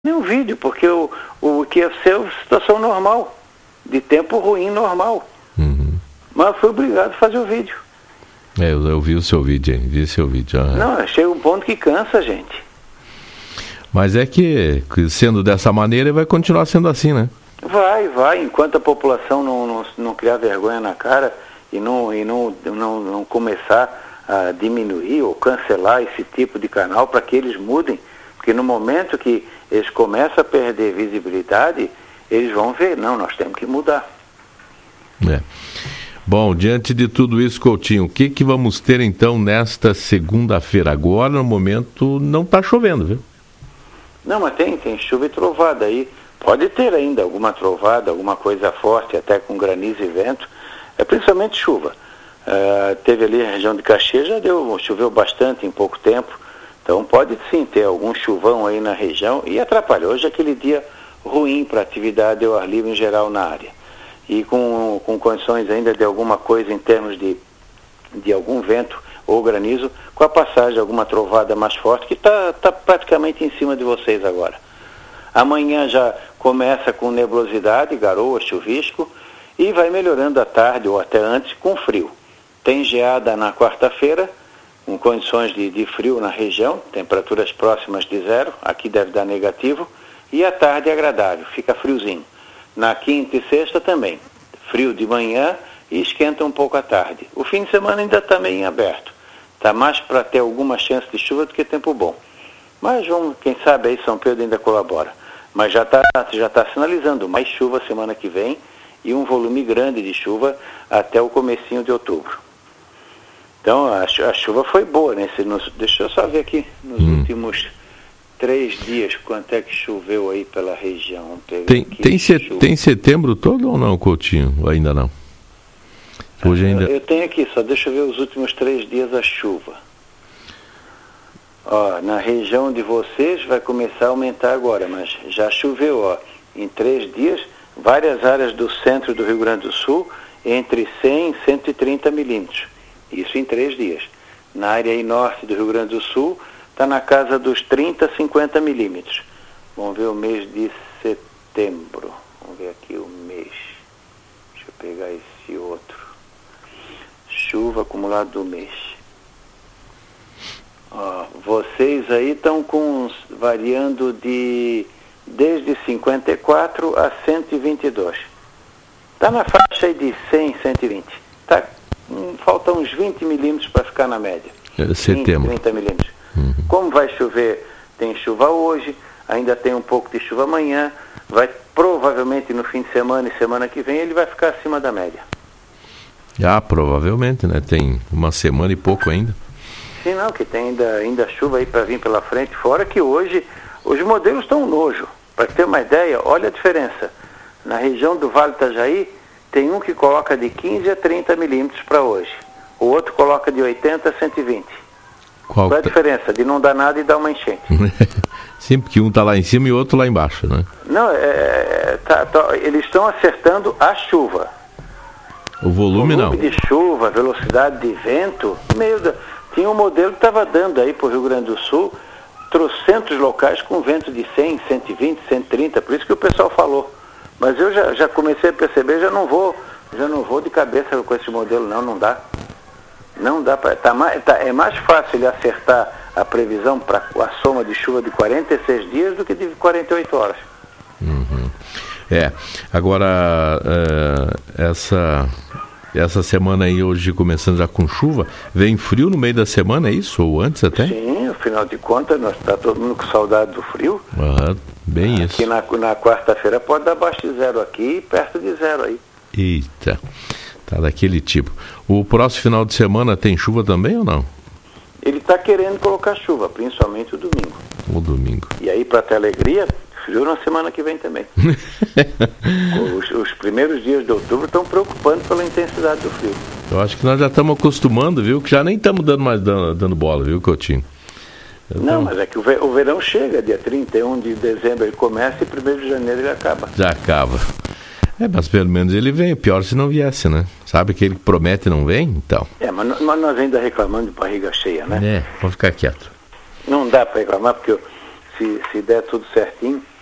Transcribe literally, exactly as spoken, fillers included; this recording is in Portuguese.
nenhum vídeo, porque o, o que ia ser a situação normal, de tempo ruim normal. Uhum. Mas fui obrigado a fazer o vídeo. É, eu, eu vi o seu vídeo, hein? Vi seu vídeo. Ah. Não, chega um ponto que cansa, gente. Mas é que, sendo dessa maneira, vai continuar sendo assim, né? Vai, vai, enquanto a população não, não, não criar vergonha na cara e não, e não, não, não começar a diminuir ou cancelar esse tipo de canal para que eles mudem, porque no momento que eles começam a perder visibilidade, eles vão ver, não, nós temos que mudar. É. Bom, diante de tudo isso, Coutinho, o que que vamos ter então nesta segunda-feira? Agora, no momento, não está chovendo, viu? Não, mas tem, tem chuva e trovada aí. Pode ter ainda alguma trovada, alguma coisa forte, até com granizo e vento. É principalmente chuva. Uh, teve ali a região de Caxias, já deu, choveu bastante em pouco tempo. Então pode sim ter algum chuvão aí na região e atrapalhou. Hoje é aquele dia ruim para a atividade ao ar livre em geral na área. E com, com condições ainda de alguma coisa em termos de, de algum vento ou granizo, com a passagem de alguma trovada mais forte, que está tá praticamente em cima de vocês agora. Amanhã já começa com nebulosidade, garoa, chuvisco, e vai melhorando à tarde ou até antes com frio. Tem geada na quarta-feira, com condições de, de frio na região, temperaturas próximas de zero, aqui deve dar negativo, e à tarde é agradável, fica friozinho. Na quinta e sexta também, frio de manhã e esquenta um pouco à tarde. O fim de semana ainda está meio em aberto, está mais para ter alguma chance de chuva do que tempo bom. Mas vamos, quem sabe aí São Pedro ainda colabora. Mas já está já tá sinalizando mais chuva semana que vem e um volume grande de chuva até o comecinho de outubro. Então a, a chuva foi boa, né? Nos, deixa eu só ver aqui, nos hum. últimos três dias, quanto é que choveu aí pela região. Tem, tem, set, tem setembro todo ou não, Coutinho? Ou ainda não? Hoje ainda... Eu, eu tenho aqui, só deixa eu ver os últimos três dias a chuva. Ó, na região de vocês vai começar a aumentar agora, mas já choveu, ó, em três dias, várias áreas do centro do Rio Grande do Sul, entre cem e cento e trinta milímetros. Isso em três dias. Na área aí norte do Rio Grande do Sul, está na casa dos trinta, cinquenta milímetros. Vamos ver o mês de setembro. Vamos ver aqui o mês. Deixa eu pegar esse outro. Chuva acumulada do mês. Ó, vocês aí estão com variando de desde cinquenta e quatro a cento e vinte e dois. Está na faixa aí de cem, cento e vinte. Tá, hum, faltam uns vinte milímetros para ficar na média. É setembro. vinte, trinta milímetros. Uhum. Como vai chover, tem chuva hoje, ainda tem um pouco de chuva amanhã, vai provavelmente no fim de semana e semana que vem ele vai ficar acima da média. Ah, provavelmente, né? Tem uma semana e pouco ainda. Sim, não, que tem ainda, ainda chuva aí para vir pela frente, fora que hoje os modelos estão nojo. Para ter uma ideia, olha a diferença. Na região do Vale do Itajaí, tem um que coloca de quinze a trinta milímetros para hoje. O outro coloca de oitenta a cento e vinte. Qual, Qual é a diferença? De não dar nada e dar uma enchente. Sim, porque um está lá em cima e o outro lá embaixo, né? Não, é, tá, tá, eles estão acertando a chuva. O volume, volume não. de chuva, velocidade de vento, meio da... Tinha um modelo que estava dando aí para o Rio Grande do Sul, trocentos locais com vento de cem, cento e vinte, cento e trinta, por isso que o pessoal falou. Mas eu já, já comecei a perceber, já não vou, já não vou de cabeça com esse modelo, não, não dá. Não dá para... Tá mais, tá, é mais fácil ele acertar a previsão para a soma de chuva de quarenta e seis dias do que de quarenta e oito horas. Uhum. É, agora, é, essa... Essa semana aí, hoje, começando já com chuva, vem frio no meio da semana, é isso? Ou antes até? Sim, afinal de contas, nós está todo mundo com saudade do frio. Uhum, bem aqui isso. Aqui na, na quarta-feira pode dar abaixo de zero aqui e perto de zero aí. Eita, tá daquele tipo. O próximo final de semana tem chuva também ou não? Ele está querendo colocar chuva, principalmente o domingo. O domingo. E aí, para ter alegria, frio na semana que vem também. os, os primeiros dias de outubro estão preocupando pela intensidade do frio. Eu acho que nós já estamos acostumando, viu? Que já nem estamos dando mais dando, dando bola, viu, Coutinho? Eu Não, tô... mas é que o, ver, o verão chega, dia trinta e um de dezembro ele começa e primeiro de janeiro ele acaba. Já acaba. É, mas pelo menos ele vem, pior se não viesse, né? Sabe que ele promete e não vem, então. É, mas, mas nós ainda reclamando de barriga cheia, né? É, vamos ficar quieto. Não dá para reclamar, porque... se, se der tudo certinho,